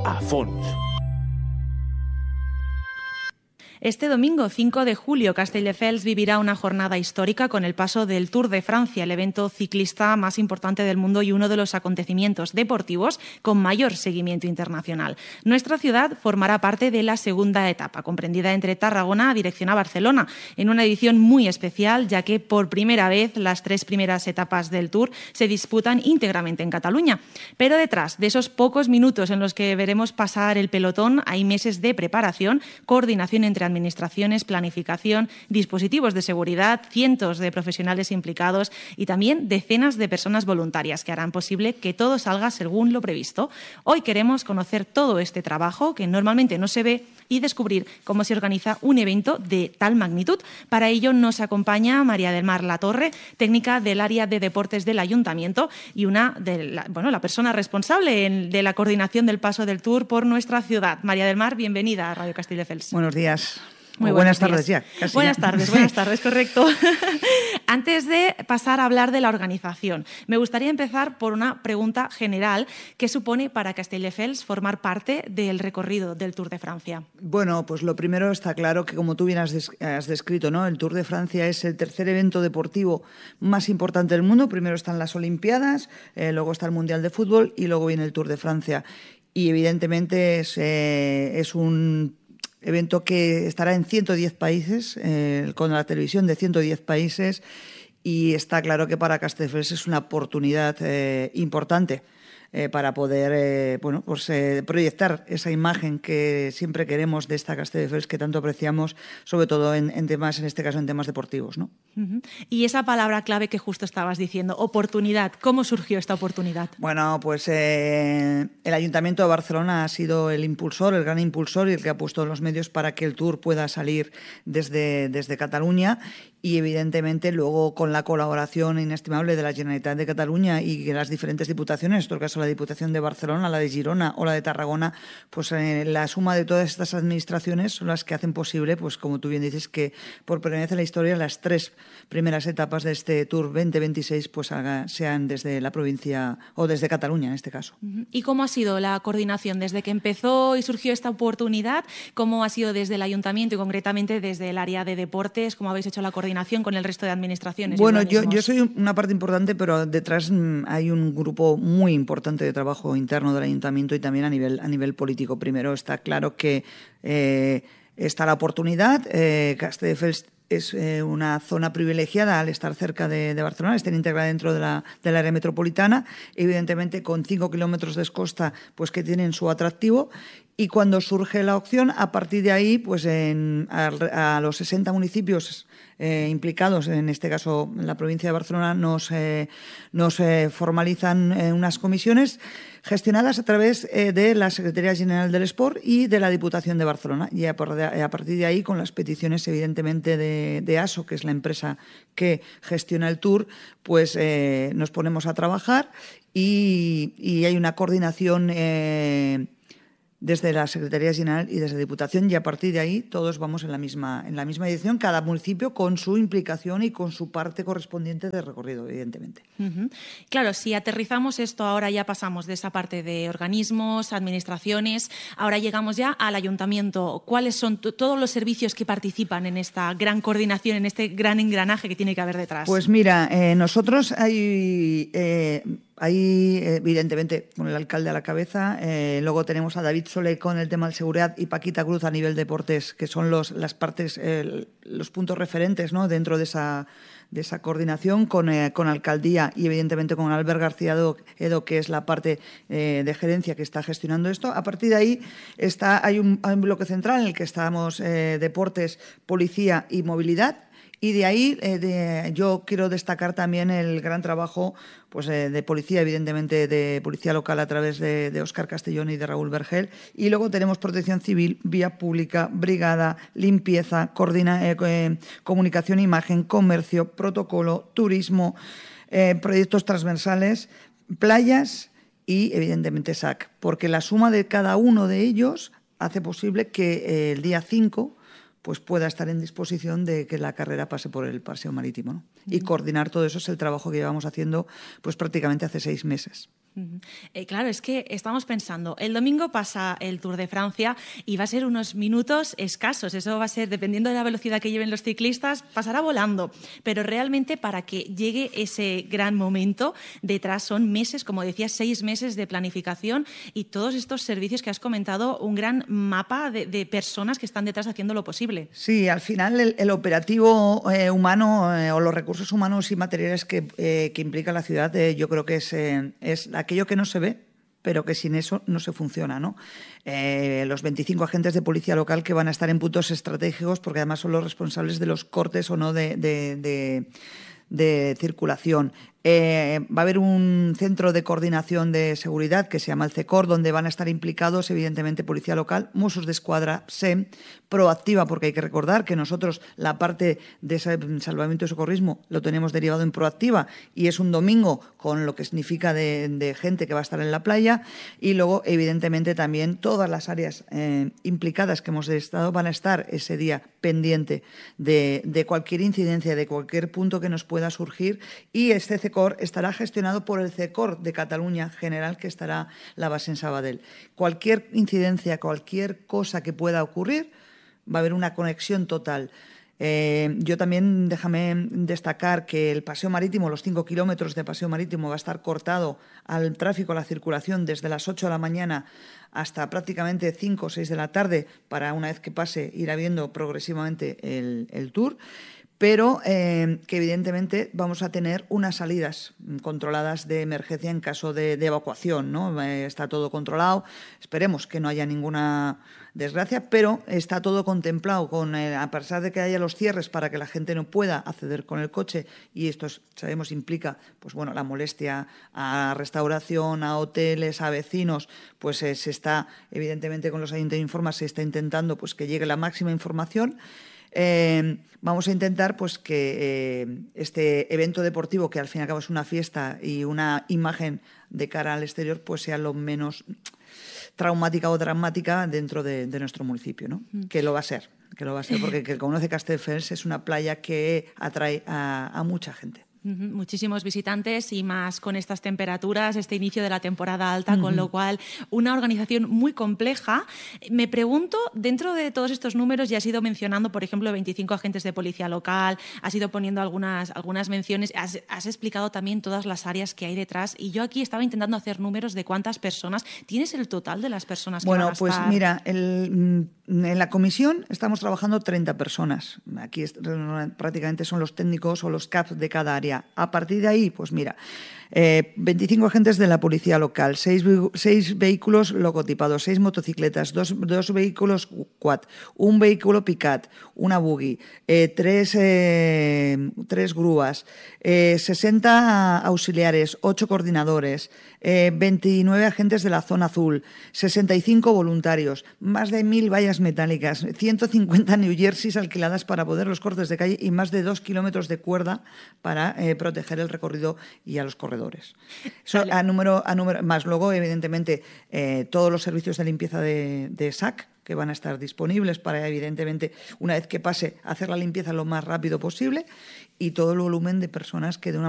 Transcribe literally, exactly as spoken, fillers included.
a fons. Este domingo, cinco de julio, Castelldefels vivirá una jornada histórica con el paso del Tour de Francia, el evento ciclista más importante del mundo y uno de los acontecimientos deportivos con mayor seguimiento internacional. Nuestra ciudad formará parte de la segunda etapa, comprendida entre Tarragona dirección a Barcelona, en una edición muy especial, ya que por primera vez las tres primeras etapas del Tour se disputan íntegramente en Cataluña. Pero detrás de esos pocos minutos en los que veremos pasar el pelotón hay meses de preparación, coordinación entre administraciones, planificación, dispositivos de seguridad, cientos de profesionales implicados y también decenas de personas voluntarias que harán posible que todo salga según lo previsto. Hoy queremos conocer todo este trabajo que normalmente no se ve y descubrir cómo se organiza un evento de tal magnitud. Para ello nos acompaña María del Mar Latorre, técnica del área de deportes del Ayuntamiento y una de la, bueno, la persona responsable en, de la coordinación del paso del Tour por nuestra ciudad. María del Mar, bienvenida a Radio Castelldefels. Buenos días. Muy buenas tardes ya. Casi buenas ya. tardes, buenas tardes, correcto. Antes de pasar a hablar de la organización, me gustaría empezar por una pregunta general. ¿Qué supone para Castelldefels formar parte del recorrido del Tour de Francia? Bueno, pues lo primero está claro que, como tú bien has, des- has descrito, ¿no? El Tour de Francia es el tercer evento deportivo más importante del mundo. Primero están las Olimpiadas, eh, luego está el Mundial de Fútbol y luego viene el Tour de Francia. Y evidentemente es, eh, es un evento que estará en ciento diez países, eh, con la televisión de ciento diez países, y está claro que para Castelldefels es una oportunidad eh, importante eh, para poder eh, bueno, pues, eh, proyectar esa imagen que siempre queremos de esta Castelldefels que tanto apreciamos, sobre todo en, en temas, en este caso en temas deportivos, ¿no? Uh-huh. Y esa palabra clave que justo estabas diciendo, oportunidad, ¿cómo surgió esta oportunidad? Bueno, pues eh, el Ayuntamiento de Barcelona ha sido el impulsor, el gran impulsor y el que ha puesto los medios para que el Tour pueda salir desde, desde Cataluña, y evidentemente luego con la colaboración inestimable de la Generalitat de Cataluña y de las diferentes diputaciones, en este caso la Diputación de Barcelona, la de Girona o la de Tarragona, pues eh, la suma de todas estas administraciones son las que hacen posible, pues como tú bien dices, que por primera vez en la historia las tres primeras etapas de este Tour veinte veintiséis pues haga, sean desde la provincia o desde Cataluña en este caso. ¿Y cómo ha sido la coordinación desde que empezó y surgió esta oportunidad? ¿Cómo ha sido desde el Ayuntamiento y concretamente desde el área de deportes? ¿Cómo habéis hecho la coordinación con el resto de administraciones? Bueno, yo, yo soy una parte importante, pero detrás hay un grupo muy importante de trabajo interno del Ayuntamiento y también a nivel, a nivel político. Primero está claro que eh, está la oportunidad. Eh, Castelldefels es eh, una zona privilegiada al estar cerca de, de Barcelona, estar integrada dentro de la, del área metropolitana, evidentemente con cinco kilómetros de costa, pues que tienen su atractivo. Y cuando surge la opción, a partir de ahí, pues en, a, a los sesenta municipios eh, implicados, en este caso en la provincia de Barcelona, nos, eh, nos eh, formalizan eh, unas comisiones gestionadas a través eh, de la Secretaría General del Esport y de la Diputación de Barcelona. Y a, a partir de ahí, con las peticiones, evidentemente, de, de ASO, que es la empresa que gestiona el Tour, pues eh, nos ponemos a trabajar y, y hay una coordinación eh, desde la Secretaría General y desde la Diputación, y a partir de ahí todos vamos en la misma en la misma dirección, cada municipio con su implicación y con su parte correspondiente de recorrido, evidentemente. Uh-huh. Claro, si aterrizamos esto, ahora ya pasamos de esa parte de organismos, administraciones, ahora llegamos ya al Ayuntamiento. ¿Cuáles son t- todos los servicios que participan en esta gran coordinación, en este gran engranaje que tiene que haber detrás? Pues mira, eh, nosotros hay... Eh, Ahí, evidentemente, con el alcalde a la cabeza. Eh, luego tenemos a David Solé con el tema de seguridad y Paquita Cruz a nivel deportes, que son los, las partes, eh, los puntos referentes, ¿no?, dentro de esa, de esa coordinación, con, eh, con alcaldía y, evidentemente, con Albert García Edo, que es la parte eh, de gerencia que está gestionando esto. A partir de ahí está, hay, un, hay un bloque central en el que estamos eh, deportes, policía y movilidad. Y de ahí eh, de, yo quiero destacar también el gran trabajo pues, eh, de policía, evidentemente de policía local a través de, de Óscar Castellón y de Raúl Vergel. Y luego tenemos protección civil, vía pública, brigada, limpieza, coordina, eh, eh, comunicación, imagen, comercio, protocolo, turismo, eh, proyectos transversales, playas y evidentemente S A C. Porque la suma de cada uno de ellos hace posible que eh, el día cinco... pues pueda estar en disposición de que la carrera pase por el paseo marítimo, ¿no? Y coordinar todo eso es el trabajo que llevamos haciendo pues prácticamente hace seis meses. Eh, claro, es que estamos pensando, el domingo pasa el Tour de Francia y va a ser unos minutos escasos. Eso va a ser, dependiendo de la velocidad que lleven los ciclistas, pasará volando. Pero realmente para que llegue ese gran momento, detrás son meses, como decías, seis meses de planificación y todos estos servicios que has comentado, un gran mapa de, de personas que están detrás haciendo lo posible. Sí, al final el, el operativo eh, humano eh, o los recursos humanos y materiales que, eh, que implica la ciudad, eh, yo creo que es, eh, es aquello que no se ve, pero que sin eso no se funciona, ¿no? Eh, los veinticinco agentes de policía local que van a estar en puntos estratégicos, porque además son los responsables de los cortes o no de, de, de, de circulación. Eh, va a haber un centro de coordinación de seguridad que se llama el CECOR, donde van a estar implicados, evidentemente, Policía Local, Mossos d'Esquadra, S E M, Proactiva, porque hay que recordar que nosotros la parte de salvamento y socorrismo lo tenemos derivado en Proactiva y es un domingo con lo que significa de, de gente que va a estar en la playa y luego, evidentemente, también todas las áreas eh, implicadas que hemos estado van a estar ese día pendiente de, de cualquier incidencia, de cualquier punto que nos pueda surgir y este CECOR estará gestionado por el CECOR de Cataluña General, que estará la base en Sabadell. Cualquier incidencia, cualquier cosa que pueda ocurrir, va a haber una conexión total. Eh, yo también, déjame destacar que el paseo marítimo, los cinco kilómetros de paseo marítimo va a estar cortado al tráfico, a la circulación desde las ocho de la mañana hasta prácticamente cinco o seis de la tarde para, una vez que pase, ir habiendo progresivamente el, el tour. Pero eh, que evidentemente vamos a tener unas salidas controladas de emergencia en caso de, de evacuación, ¿no? Eh, está todo controlado, esperemos que no haya ninguna desgracia, pero está todo contemplado, con eh, a pesar de que haya los cierres para que la gente no pueda acceder con el coche, y esto sabemos implica pues bueno, la molestia a restauración, a hoteles, a vecinos, pues eh, se está, evidentemente con los ayuntamientos informa, se está intentando pues que llegue la máxima información. Eh, vamos a intentar pues que eh, este evento deportivo, que al fin y al cabo es una fiesta y una imagen de cara al exterior, pues sea lo menos traumática o dramática dentro de, de nuestro municipio, ¿no? Mm. Que lo va a ser, que lo va a ser, porque el que conoce Castelldefels es una playa que atrae a, a mucha gente. Uh-huh. Muchísimos visitantes y más con estas temperaturas, este inicio de la temporada alta, uh-huh. con lo cual una organización muy compleja. Me pregunto, dentro de todos estos números, ya has ido mencionando, por ejemplo, veinticinco agentes de policía local, has ido poniendo algunas, algunas menciones, has, has explicado también todas las áreas que hay detrás y yo aquí estaba intentando hacer números de cuántas personas. ¿Tienes el total de las personas que bueno, van a pues estar? Bueno, pues mira, el, en la comisión estamos trabajando treinta personas. Aquí es, prácticamente son los técnicos o los C A P de cada área. A partir de ahí, pues mira, eh, veinticinco agentes de la policía local, seis, seis vehículos logotipados, seis motocicletas, dos, dos vehículos quad, un vehículo picat, una buggy, eh, tres, eh, tres grúas, eh, sesenta auxiliares, ocho coordinadores, eh, veintinueve agentes de la zona azul, sesenta y cinco voluntarios, más de mil vallas metálicas, ciento cincuenta New Jerseys alquiladas para poder los cortes de calle y más de dos kilómetros de cuerda para eh, proteger el recorrido y a los corredores. So, a número, a número, más luego, evidentemente, eh, todos los servicios de limpieza de, de S A C que van a estar disponibles para, evidentemente, una vez que pase, hacer la limpieza lo más rápido posible y todo el volumen de personas que de una